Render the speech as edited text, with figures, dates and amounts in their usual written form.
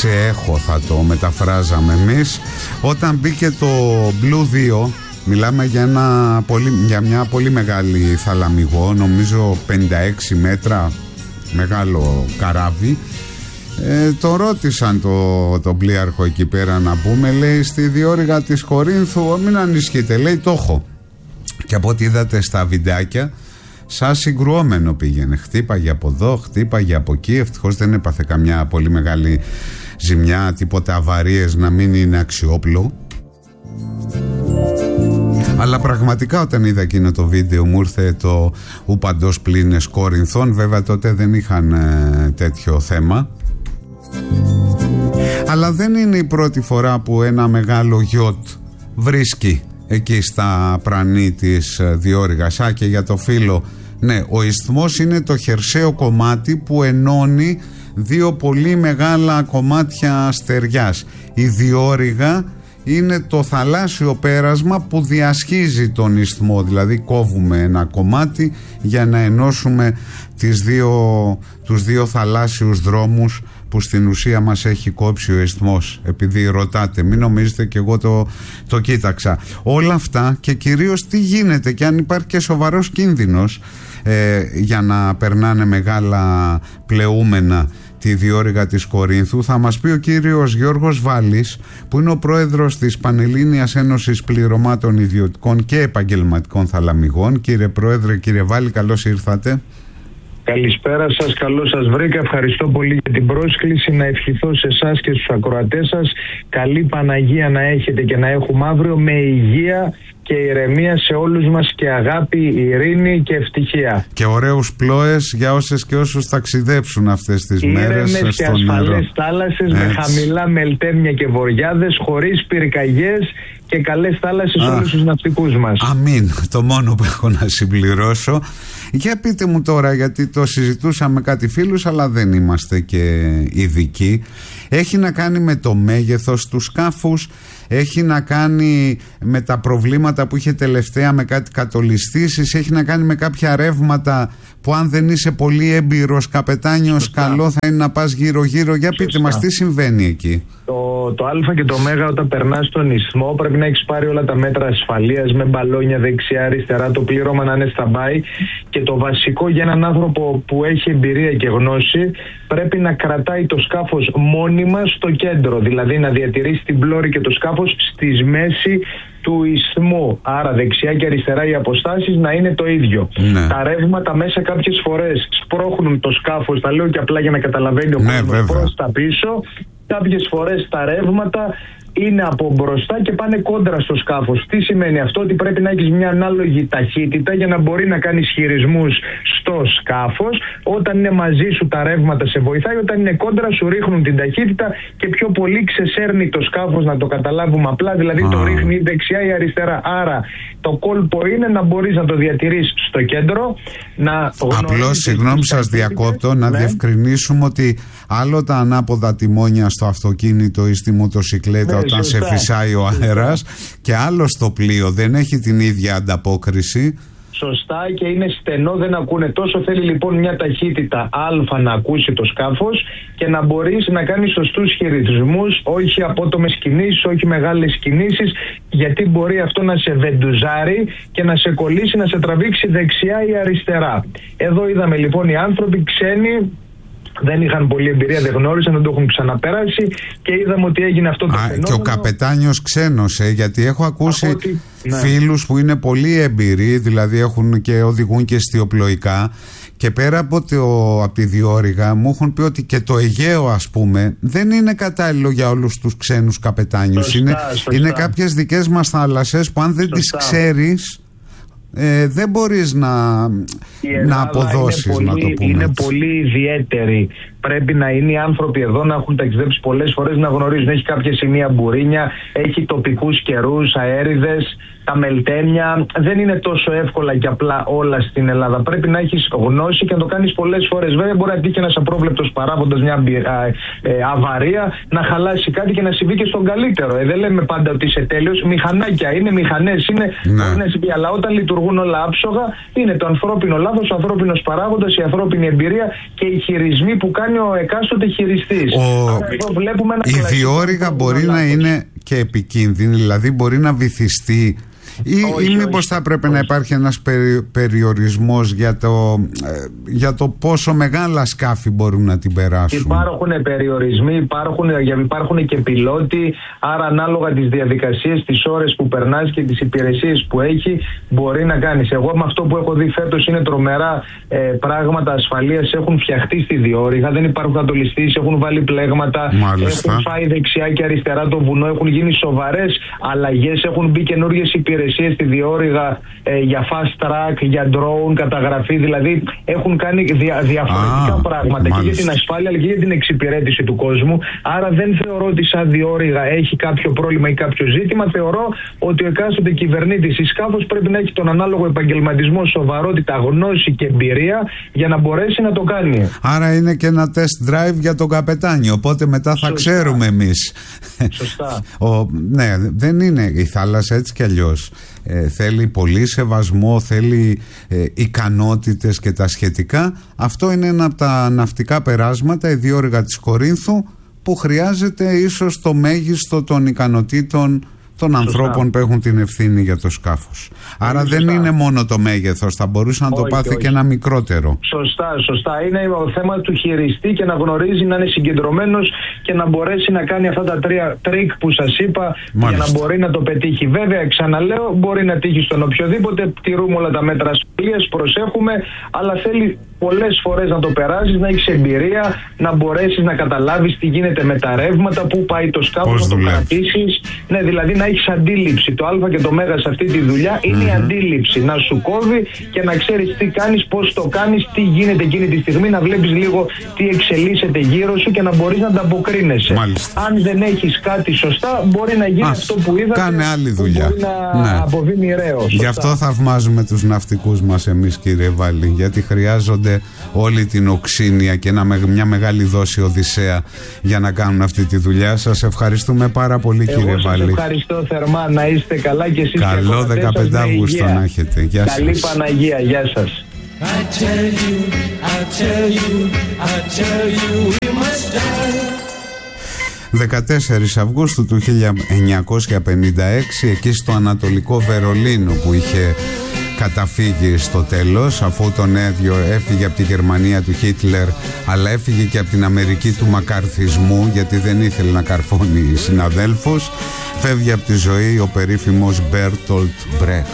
σε έχω θα το μεταφράζαμε εμείς. Όταν μπήκε το Blue 2, μιλάμε για μια πολύ μεγάλη θαλαμιγό, νομίζω 56 μέτρα μεγάλο καράβι. Το ρώτησαν τον πλοίαρχο εκεί πέρα, να πούμε, λέει, στη διόρυγα της Κορίνθου, μην ανησυχείτε, λέει, το έχω. Και από ό,τι είδατε στα βιντεάκια, σαν συγκρουόμενο πήγαινε, χτύπαγε από εδώ, χτύπαγε από εκεί. Ευτυχώς δεν έπαθε καμιά πολύ μεγάλη ζημιά, τίποτα αβαρίες, να μην είναι αξιόπλο. Αλλά πραγματικά όταν είδα εκείνο το βίντεο μου ήρθε το ου παντός πλήνες Κορινθών. Βέβαια τότε δεν είχαν τέτοιο θέμα. Αλλά δεν είναι η πρώτη φορά που ένα μεγάλο γιότ βρίσκει εκεί στα πρανή της διόρυγας. Και για το φίλο, ναι, ο ισθμός είναι το χερσαίο κομμάτι που ενώνει δύο πολύ μεγάλα κομμάτια στεριάς. Η διόρυγα είναι το θαλάσσιο πέρασμα που διασχίζει τον ισθμό, δηλαδή κόβουμε ένα κομμάτι για να ενώσουμε τους δύο θαλάσσιους δρόμους που στην ουσία μας έχει κόψει ο ισθμός. Επειδή ρωτάτε, μην νομίζετε και εγώ το κοίταξα. Όλα αυτά και κυρίως τι γίνεται και αν υπάρχει και σοβαρός κίνδυνος για να περνάνε μεγάλα πλεούμενα τη διόρυγα της Κορίνθου, θα μας πει ο κύριος Γιώργος Βάλης, που είναι ο πρόεδρος της Πανελλήνιας Ένωσης Πληρωμάτων Ιδιωτικών και Επαγγελματικών Θαλαμιγών. Κύριε Πρόεδρε, κύριε Βάλη, καλώς ήρθατε. Καλησπέρα σας, καλώς σας βρήκα. Ευχαριστώ πολύ για την πρόσκληση. Να ευχηθώ σε εσάς και στους ακροατές σας καλή Παναγία να έχετε και να έχουμε αύριο, με υγεία και ηρεμία σε όλους μας και αγάπη, ειρήνη και ευτυχία. Και ωραίους πλώες για όσες και όσους ταξιδέψουν αυτές τις μέρες στο και ασφαλές θάλασσες με χαμηλά μελτέμια και βοριάδες, χωρίς πυρκαγιές και καλές θάλασσες σε όλους τους ναυτικούς μας. Αμήν, το μόνο που έχω να συμπληρώσω. Για πείτε μου τώρα, γιατί το συζητούσαμε κάτι φίλους, αλλά δεν είμαστε και ειδικοί. Έχει να κάνει με το μέγεθος του σκάφους, έχει να κάνει με τα προβλήματα που είχε τελευταία με κάτι κατολιστήσεις, έχει να κάνει με κάποια ρεύματα που αν δεν είσαι πολύ έμπειρος καπετάνιος, καλό θα είναι να πας γύρω-γύρω. Για πείτε μας, τι συμβαίνει εκεί. Το Α και το Μέγα, όταν περνάς στον ισθμό, πρέπει να έχεις πάρει όλα τα μέτρα ασφαλείας με μπαλόνια δεξιά-αριστερά, το πλήρωμα να είναι stand-by. Και το βασικό για έναν άνθρωπο που έχει εμπειρία και γνώση, πρέπει να κρατάει το σκάφος μόνιμα στο κέντρο. Δηλαδή να διατηρήσει την πλώρη και το σκάφος στη μέση του ισθμού. Άρα δεξιά και αριστερά οι αποστάσεις να είναι το ίδιο. Ναι. Τα ρεύματα μέσα κάποιες φορές σπρώχνουν το σκάφος, τα λέω και απλά για να καταλαβαίνει ο κόσμος, προς τα πίσω. Κάποιες φορές τα ρεύματα είναι από μπροστά και πάνε κόντρα στο σκάφος. Τι σημαίνει αυτό? Ότι πρέπει να έχεις μια ανάλογη ταχύτητα για να μπορεί να κάνεις χειρισμούς στο σκάφος. Όταν είναι μαζί σου τα ρεύματα σε βοηθάει, όταν είναι κόντρα σου ρίχνουν την ταχύτητα και πιο πολύ ξεσέρνει το σκάφος, να το καταλάβουμε απλά, δηλαδή το ρίχνει δεξιά ή αριστερά. Άρα το κόλπο είναι να μπορείς να το διατηρείς στο κέντρο. Απλώς, συγγνώμη σας διακόπτω, να διευκρινίσουμε ότι άλλο τα ανάποδα τιμόνια στο αυτοκίνητο ή στη μοτοσικλέτα όταν σε φυσάει ο αέρας, και άλλο στο πλοίο, δεν έχει την ίδια ανταπόκριση. Σωστά, και είναι στενό, δεν ακούνε τόσο. Θέλει λοιπόν μια ταχύτητα α να ακούσει το σκάφος και να μπορείς να κάνεις σωστούς χειρισμούς, όχι απότομες κινήσεις, όχι μεγάλες κινήσεις, γιατί μπορεί αυτό να σε βεντουζάρει και να σε κολλήσει, να σε τραβήξει δεξιά ή αριστερά. Εδώ είδαμε λοιπόν οι άνθρωποι ξένοι, δεν είχαν πολλή εμπειρία, δεν γνώρισαν, δεν το έχουν ξαναπέράσει και είδαμε ότι έγινε αυτό το φαινόμενο. Και ο καπετάνιος ξένος, γιατί έχω ακούσει φίλους που είναι πολύ εμπειροί, δηλαδή έχουν και οδηγούν και εστιοπλοϊκά, και πέρα από τη διόρυγα μου έχουν πει ότι και το Αιγαίο, ας πούμε, δεν είναι κατάλληλο για όλους τους ξένους καπετάνιους. Είναι κάποιες δικές μας θάλασσες που αν δεν τις ξέρεις, δεν μπορείς να αποδώσεις, να το πούμε. Είναι πολύ ιδιαίτερη. Πρέπει να είναι οι άνθρωποι εδώ να έχουν ταξιδέψει πολλές φορές, να γνωρίζουν. Έχει κάποια σημεία μπουρίνια, έχει τοπικούς καιρούς, αέριδες, τα μελτέμια. Δεν είναι τόσο εύκολα και απλά όλα στην Ελλάδα. Πρέπει να έχεις γνώση και να το κάνεις πολλές φορές. Βέβαια, μπορεί να τύχει ένας απρόβλεπτος παράγοντας, μια αβαρία, να χαλάσει κάτι και να συμβεί και στον καλύτερο. Δεν λέμε πάντα ότι είσαι τέλειος. Μηχανάκια είναι, μηχανές είναι. Μπορεί να συμβεί. Αλλά όταν λειτουργούν όλα άψογα, είναι το ανθρώπινο λάθος, ο ανθρώπινος παράγοντας, η ανθρώπινη εμπειρία και οι χειρισμοί που κάνει κάνει ο εκάστοτε χειριστής. Η διόρυγα μπορεί να είναι και επικίνδυνη, δηλαδή μπορεί να βυθιστεί. Ή μήπως θα πρέπει να υπάρχει ένας περιορισμός για το πόσο μεγάλα σκάφη μπορούν να την περάσουν? Υπάρχουν περιορισμοί, υπάρχουν και πιλότοι, άρα ανάλογα τις διαδικασίες, τις ώρες που περνάς και τις υπηρεσίες που έχει, μπορεί να κάνεις. Εγώ με αυτό που έχω δει φέτος είναι τρομερά πράγματα ασφαλείας, έχουν φτιαχτεί στη διόρυγα, δεν υπάρχουν κατολιστήσεις, έχουν βάλει πλέγματα, έχουν φάει δεξιά και αριστερά το βουνό, έχουν γίνει σοβαρές αλλαγές, έχουν μπει καινούργιες υπηρεσίες στη διόρυγα για fast track, για drone, καταγραφή, δηλαδή έχουν κάνει διαφορετικά πράγματα και για την ασφάλεια αλλά και για την εξυπηρέτηση του κόσμου. Άρα δεν θεωρώ ότι σαν διόρυγα έχει κάποιο πρόβλημα ή κάποιο ζήτημα. Θεωρώ ότι ο εκάστοτε κυβερνήτης ή σκάφος πρέπει να έχει τον ανάλογο επαγγελματισμό, σοβαρότητα, γνώση και εμπειρία για να μπορέσει να το κάνει. Άρα είναι και ένα test drive για τον καπετάνιο, οπότε μετά θα ξέρουμε εμείς. Σωστά. Ναι, δεν είναι η θάλασσα έτσι κι αλλιώς. Θέλει πολύ σεβασμό, θέλει ικανότητες και τα σχετικά. Αυτό είναι ένα από τα ναυτικά περάσματα, η διόρυγα της Κορίνθου, που χρειάζεται ίσως το μέγιστο των ικανοτήτων των ανθρώπων που έχουν την ευθύνη για το σκάφος. Άρα δεν είναι μόνο το μέγεθος, θα μπορούσε να το πάθει και ένα μικρότερο. Σωστά. Είναι το θέμα του χειριστή και να γνωρίζει, να είναι συγκεντρωμένος και να μπορέσει να κάνει αυτά τα 3 τρίκ που σας είπα. Μάλιστα. Για να μπορεί να το πετύχει. Βέβαια, ξαναλέω, μπορεί να τύχει στον οποιοδήποτε. Τηρούμε όλα τα μέτρα ασφαλείας, προσέχουμε, αλλά θέλει πολλές φορές να το περάσεις, να έχεις εμπειρία, να μπορέσεις να καταλάβεις τι γίνεται με τα ρεύματα, πού πάει το σκάφος, να το κρατήσεις. Ναι, δηλαδή να έχεις αντίληψη. Το α και το μέγα σε αυτή τη δουλειά είναι η αντίληψη. Να σου κόβει και να ξέρεις τι κάνεις, πώς το κάνεις, τι γίνεται εκείνη τη στιγμή, να βλέπεις λίγο τι εξελίσσεται γύρω σου και να μπορείς να ανταποκρίνεσαι. Αν δεν έχεις κάτι σωστά, μπορεί να γίνει αυτό που είδατε. Κάνε άλλη δουλειά. Μπορεί να αποβεί μοιραίο. Γι' αυτό θαυμάζουμε τους ναυτικούς μας εμείς, κύριε Βάλλη, γιατί χρειάζονται όλη την οξύνια και μια μεγάλη δόση οδυσσέα για να κάνουν αυτή τη δουλειά. Σας ευχαριστούμε πάρα πολύ, κύριε Βάλλη. Σας ευχαριστώ θερμά, να είστε καλά και εσείς. Καλό 15 Αυγούστου να έχετε. Γεια σας. Καλή Παναγία, γεια σας. 14 Αυγούστου του 1956, εκεί στο Ανατολικό Βερολίνο που είχε καταφύγει στο τέλος, αφού τον έφυγε από τη Γερμανία του Χίτλερ, αλλά έφυγε και από την Αμερική του μακαρθισμού, γιατί δεν ήθελε να καρφώνει συναδέλφους. Φεύγει από τη ζωή ο περίφημος Μπέρτολτ Μπρέχτ.